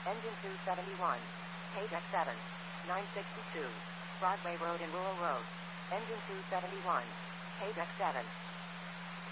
Engine 271. Page X7. 962. Broadway Road and Rural Road. Engine 271. Page X7.